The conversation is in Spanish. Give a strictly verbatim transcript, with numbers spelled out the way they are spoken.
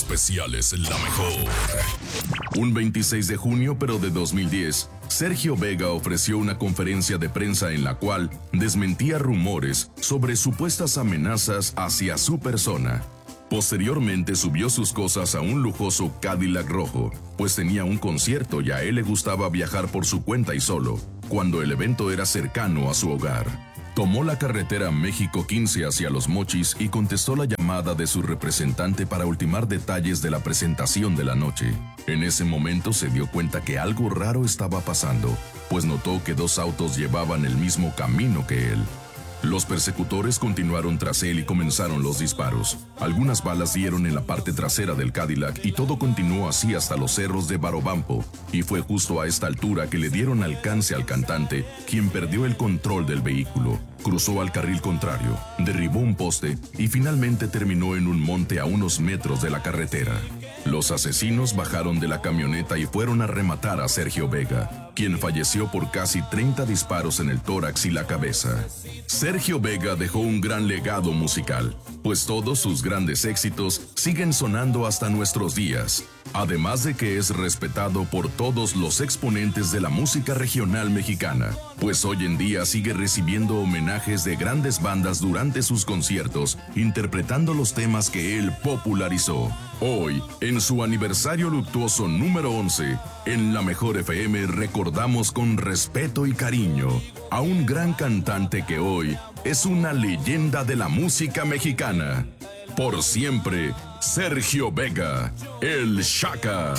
especiales La Mejor. Un veintiséis de junio, pero de dos mil diez, Sergio Vega ofreció una conferencia de prensa en la cual desmentía rumores sobre supuestas amenazas hacia su persona. Posteriormente subió sus cosas a un lujoso Cadillac rojo, pues tenía un concierto y a él le gustaba viajar por su cuenta y solo, cuando el evento era cercano a su hogar. Tomó la carretera México quince hacia Los Mochis y contestó la llamada de su representante para ultimar detalles de la presentación de la noche. En ese momento se dio cuenta que algo raro estaba pasando, pues notó que dos autos llevaban el mismo camino que él. Los persecutores continuaron tras él y comenzaron los disparos. Algunas balas dieron en la parte trasera del Cadillac y todo continuó así hasta los cerros de Barobampo, y fue justo a esta altura que le dieron alcance al cantante, quien perdió el control del vehículo, cruzó al carril contrario, derribó un poste y finalmente terminó en un monte a unos metros de la carretera. Los asesinos bajaron de la camioneta y fueron a rematar a Sergio Vega, quien falleció por casi treinta disparos en el tórax y la cabeza. Sergio Vega dejó un gran legado musical, pues todos sus grandes éxitos siguen sonando hasta nuestros días, además de que es respetado por todos los exponentes de la música regional mexicana, pues hoy en día sigue recibiendo homenajes de grandes bandas durante sus conciertos, interpretando los temas que él popularizó. Hoy, en su aniversario luctuoso número once, en La Mejor F M recordamos con respeto y cariño a un gran cantante que hoy es una leyenda de la música mexicana. Por siempre, Sergio Vega, el Shaka.